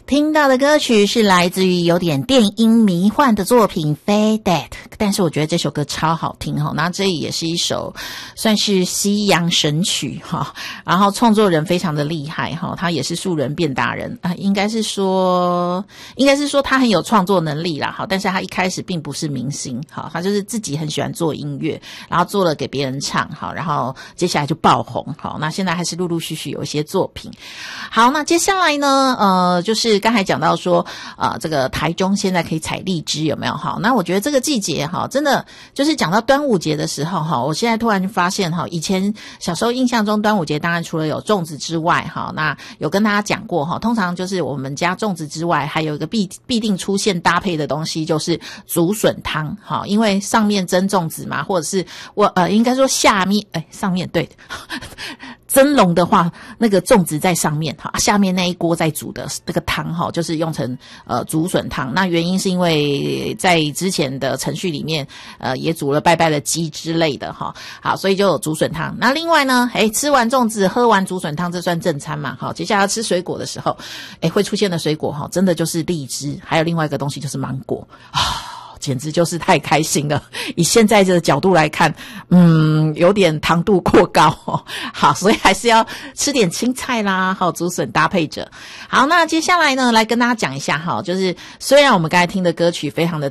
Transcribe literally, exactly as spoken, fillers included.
听到的歌曲是来自于有点电音迷幻的作品 Faded， 但是我觉得这首歌超好听齁，那这也是一首算是西洋神曲齁，然后创作人非常的厉害齁，他也是素人变达人啊，应该是说应该是说他很有创作能力啦齁，但是他一开始并不是明星齁，他就是自己很喜欢做音乐，然后做了给别人唱齁，然后接下来就爆红齁，那现在还是陆陆续续有一些作品。好，那接下来呢呃就是刚才讲到说呃这个台中现在可以采荔枝有没有哈？那我觉得这个季节哈真的就是讲到端午节的时候哈，我现在突然发现哈，以前小时候印象中端午节当然除了有粽子之外哈，那有跟大家讲过哈，通常就是我们家粽子之外还有一个必必定出现搭配的东西就是竹笋汤哈，因为上面蒸粽子嘛，或者是我呃应该说下面哎上面对蒸笼的话那个粽子在上面哈，下面那一锅在煮的这个汤哈，就是用成呃竹笋汤。那原因是因为在之前的程序里面呃也煮了拜拜的鸡之类的哈，好，所以就有竹笋汤。那另外呢诶吃完粽子喝完竹笋汤，这算正餐嘛，好，接下来要吃水果的时候诶会出现的水果哈，真的就是荔枝，还有另外一个东西就是芒果啊，简直就是太开心了。以现在的角度来看，嗯，有点糖度过高哦。好，所以还是要吃点青菜啦，好，竹笋搭配着。好，那接下来呢，来跟大家讲一下哈，就是虽然我们刚才听的歌曲非常的